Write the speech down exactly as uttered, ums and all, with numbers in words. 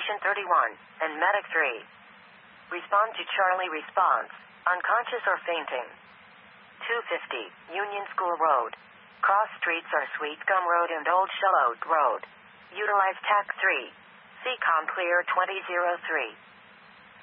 Patient thirty-one, and Medic three. Respond to Charlie response. Unconscious or fainting. two fifty, Union School Road. Cross streets are Sweet Gum Road and Old Shell Road. Utilize T A C three. C COM clear twenty oh three.